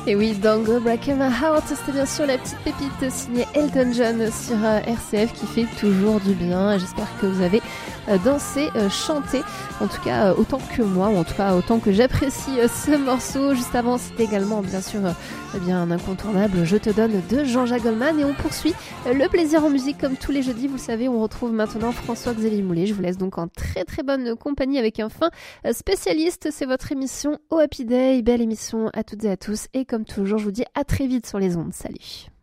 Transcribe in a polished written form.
Et oui, Don't Go Breaking My Heart, c'était bien sûr la petite pépite signée Elton John sur RCF qui fait toujours du bien. J'espère que vous avez dansé, chanté, en tout cas autant que moi, ou en tout cas autant que j'apprécie ce morceau. Juste avant, c'était également bien sûr un incontournable Je te donne de Jean-Jacques Goldman. Et on poursuit le plaisir en musique comme tous les jeudis. Vous le savez, on retrouve maintenant François-Xavier Moulet. Je vous laisse donc en très très bonne compagnie avec un fin spécialiste. C'est votre émission Oh Happy Day. Belle émission à toutes et à tous. Et comme toujours, je vous dis à très vite sur les ondes. Salut.